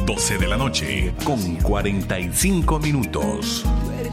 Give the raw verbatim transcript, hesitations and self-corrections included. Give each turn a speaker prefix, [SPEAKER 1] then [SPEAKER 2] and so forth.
[SPEAKER 1] doce de la noche con cuarenta y cinco minutos.